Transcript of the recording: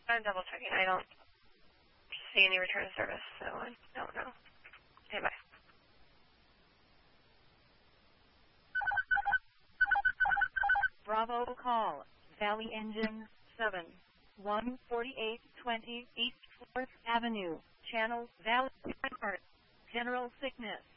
I'm double checking. I don't see any return of service, so I don't know. Okay, bye. Bravo call. Valley Engine 7. 14820 East 4th Avenue. Channel Valley. General Sickness.